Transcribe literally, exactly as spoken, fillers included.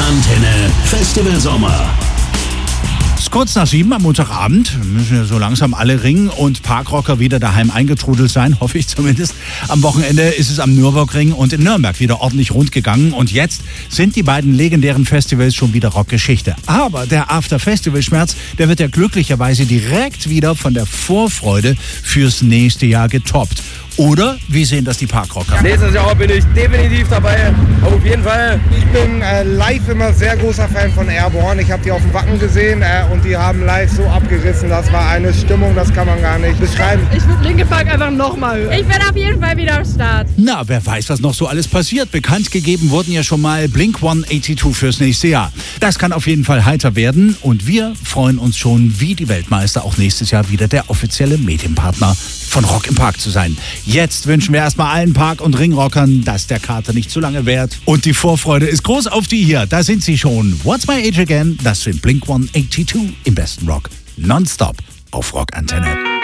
Antenne Festival Sommer. Es ist kurz nach sieben am Montagabend. Müssen ja so langsam alle Ring- und Parkrocker wieder daheim eingetrudelt sein, hoffe ich zumindest. Am Wochenende ist es am Nürburgring und in Nürnberg wieder ordentlich rund gegangen. Und jetzt sind die beiden legendären Festivals schon wieder Rockgeschichte. Aber der After-Festival-Schmerz, der wird ja glücklicherweise direkt wieder von der Vorfreude fürs nächste Jahr getoppt. Oder wie sehen das die Parkrocker? Nächstes Jahr bin ich definitiv dabei, auf jeden Fall. Ich bin äh, live immer sehr großer Fan von Airborne. Ich habe die auf dem Wacken gesehen äh, und die haben live so abgerissen. Das war eine Stimmung, das kann man gar nicht beschreiben. Ich würde Linkin Park einfach nochmal hören. Ich bin auf jeden Fall wieder am Start. Na, wer weiß, was noch so alles passiert. Bekannt gegeben wurden ja schon mal Blink hundertzweiundachtzig fürs nächste Jahr. Das kann auf jeden Fall heiter werden und wir freuen uns schon, wie die Weltmeister auch nächstes Jahr wieder der offizielle Medienpartner von Rock im Park zu sein. Jetzt wünschen wir erstmal allen Park- und Ringrockern, dass der Kater nicht zu lange währt. Und die Vorfreude ist groß auf die hier. Da sind sie schon. What's My Age Again? Das sind Blink hundertzweiundachtzig im besten Rock. Nonstop auf Rock Antenne.